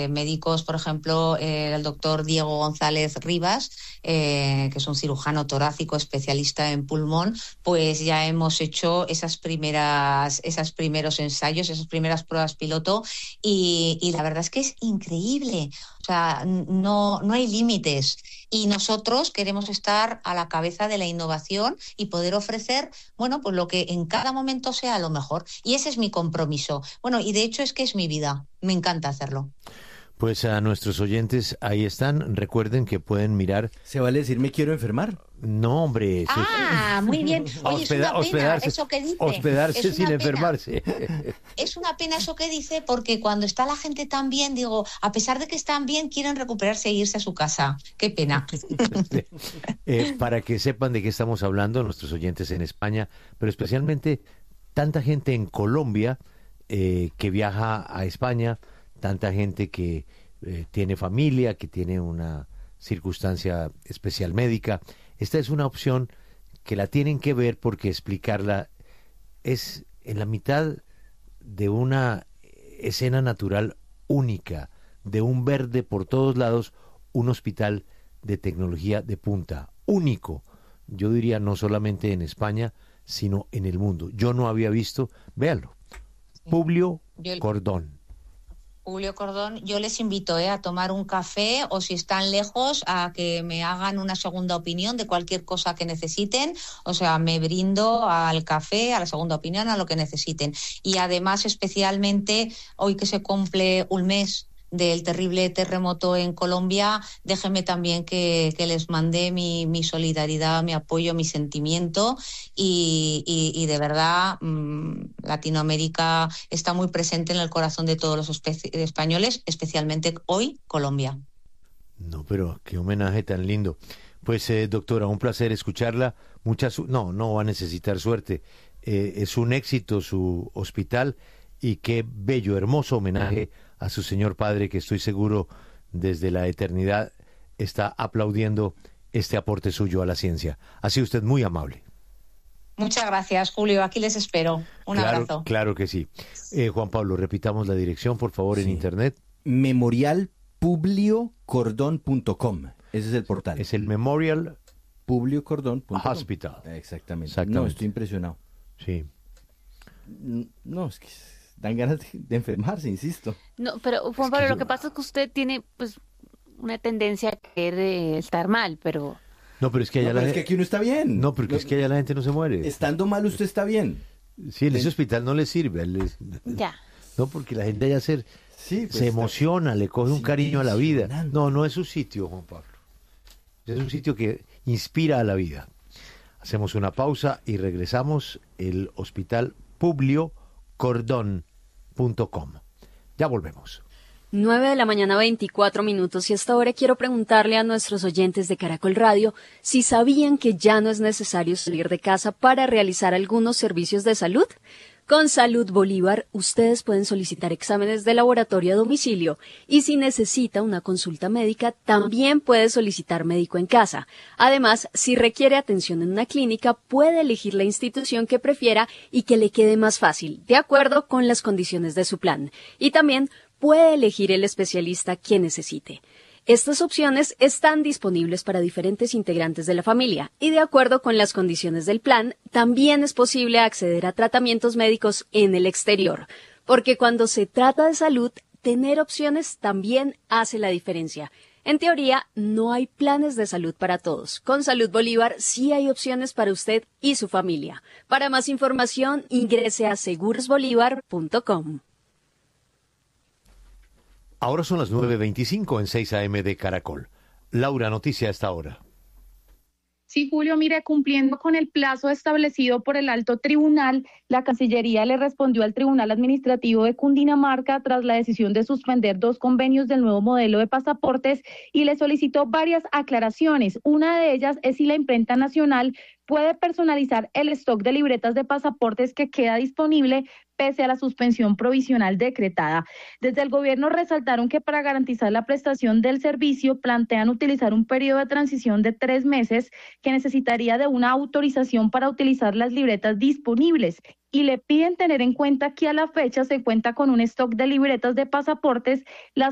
médicos, por ejemplo, el doctor Diego González Rivas, que es un cirujano torácico especialista en pulmón, pues ya hemos hecho esos primeros ensayos, esas primeras pruebas piloto y la verdad es que es increíble. O sea, no hay límites y nosotros queremos estar a la cabeza de la innovación y poder ofrecer, bueno, pues lo que en cada momento sea lo mejor. Y ese es mi compromiso. Bueno, y de hecho es que es mi vida. Me encanta hacerlo. Pues a nuestros oyentes ahí están. Recuerden que pueden mirar. ¿Se vale decir me quiero enfermar? No, hombre. Muy bien. Oye, es una pena eso que dice. Hospedarse sin enfermarse. Es una pena eso que dice porque cuando está la gente tan bien, digo, a pesar de que están bien, quieren recuperarse e irse a su casa. Qué pena. Para que sepan de qué estamos hablando, nuestros oyentes en España, pero especialmente tanta gente en Colombia que viaja a España, tanta gente que tiene familia, que tiene una circunstancia especial médica. Esta es una opción que la tienen que ver porque explicarla es en la mitad de una escena natural única, de un verde por todos lados, un hospital de tecnología de punta, único. Yo diría no solamente en España, sino en el mundo. Yo no había visto, véanlo, Publio Cordón. Julio Cordón, yo les invito a tomar un café o si están lejos a que me hagan una segunda opinión de cualquier cosa que necesiten. O sea, me brindo al café, a la segunda opinión, a lo que necesiten. Y además, especialmente hoy que se cumple un mes del terrible terremoto en Colombia, déjenme también que les mande mi solidaridad, mi apoyo, mi sentimiento y de verdad Latinoamérica está muy presente en el corazón de todos los españoles, especialmente hoy Colombia. No, pero qué homenaje tan lindo. Pues doctora, un placer escucharla. No va a necesitar suerte. Es un éxito su hospital y qué bello, hermoso homenaje a su señor padre, que estoy seguro desde la eternidad está aplaudiendo este aporte suyo a la ciencia. Ha sido usted muy amable. Muchas gracias, Julio. Aquí les espero. Un abrazo. Claro que sí. Juan Pablo, repitamos la dirección, por favor, en internet. Memorialpubliocordon.com. Ese es el portal. Es el Memorial Publiocordon.com. Hospital. Exactamente. No, estoy impresionado. Sí. No, es que dan ganas de enfermarse, insisto. No, pero Juan Pablo, lo que pasa es que usted tiene pues una tendencia a querer estar mal, pero... No, pero es que allá es que aquí uno está bien. No, porque es que allá la gente no se muere. Estando mal usted está bien. Sí, en ese hospital no le sirve. Ya. No, porque la gente allá se emociona, le coge un cariño a la vida. No es su sitio, Juan Pablo. Es un sitio que inspira a la vida. Hacemos una pausa y regresamos. El hospital publiocordon.com. Ya volvemos. 9:24 y hasta ahora quiero preguntarle a nuestros oyentes de Caracol Radio si sabían que ya no es necesario salir de casa para realizar algunos servicios de salud. Con Salud Bolívar, ustedes pueden solicitar exámenes de laboratorio a domicilio y si necesita una consulta médica, también puede solicitar médico en casa. Además, si requiere atención en una clínica, puede elegir la institución que prefiera y que le quede más fácil, de acuerdo con las condiciones de su plan. Y también puede elegir el especialista que necesite. Estas opciones están disponibles para diferentes integrantes de la familia y de acuerdo con las condiciones del plan, también es posible acceder a tratamientos médicos en el exterior, porque cuando se trata de salud, tener opciones también hace la diferencia. En teoría, no hay planes de salud para todos. Con Salud Bolívar sí hay opciones para usted y su familia. Para más información, ingrese a segurosbolívar.com. Ahora son las 9:25 en 6 AM de Caracol. Laura, noticia a esta hora. Sí, Julio, mire, cumpliendo con el plazo establecido por el alto tribunal, la Cancillería le respondió al Tribunal Administrativo de Cundinamarca tras la decisión de suspender 2 convenios del nuevo modelo de pasaportes y le solicitó varias aclaraciones. Una de ellas es si la imprenta nacional puede personalizar el stock de libretas de pasaportes que queda disponible pese a la suspensión provisional decretada. Desde el gobierno resaltaron que para garantizar la prestación del servicio plantean utilizar un periodo de transición de 3 meses que necesitaría de una autorización para utilizar las libretas disponibles y le piden tener en cuenta que a la fecha se cuenta con un stock de libretas de pasaportes, las